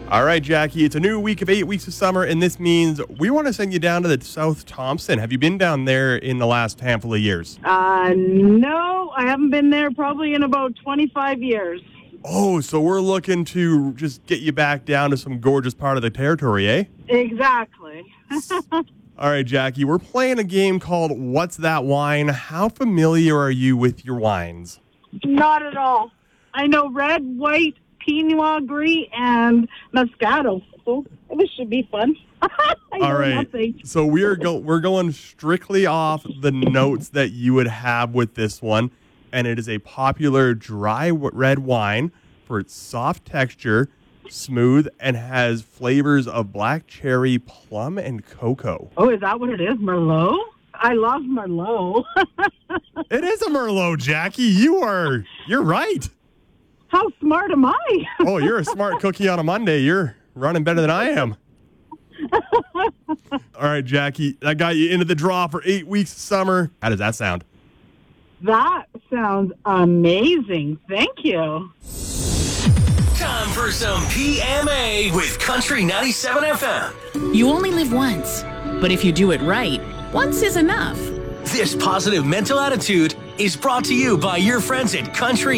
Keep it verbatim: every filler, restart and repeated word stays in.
All right, Jackie, it's a new week of eight weeks of summer, and this means we want to send you down to the South Thompson. Have you been down there in the last handful of years? Uh, no, I haven't been there probably in about twenty-five years. Oh, so we're looking to just get you back down to some gorgeous part of the territory, eh? Exactly. All right, Jackie, we're playing a game called What's That Wine? How familiar are you with your wines? Not at all. I know red, white, Pinot Gris, and Moscato. So this should be fun. I All know right. nothing. So we're go we're going strictly off the notes that you would have with this one, and it is a popular dry w- red wine for its soft texture, smooth, and has flavors of black cherry, plum, and cocoa. Oh, is that what it is? Merlot? I love Merlot. It is a Merlot, Jackie. You are you're right. How smart am I? Oh, you're a smart cookie on a Monday. You're running better than I am. All right, Jackie, I got you into the draw for eight weeks of summer. How does that sound? That sounds amazing. Thank you. Time for some P M A with Country ninety-seven F M. You only live once, but if you do it right, once is enough. This positive mental attitude is brought to you by your friends at Country